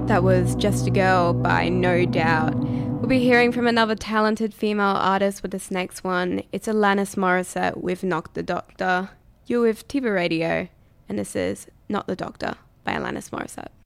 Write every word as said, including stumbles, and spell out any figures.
That was Just a Girl by No Doubt. We'll be hearing from another talented female artist with this next one. It's Alanis Morissette with Knock the Doctor. You're with Tiva Radio, and this is Not the Doctor by Alanis Morissette.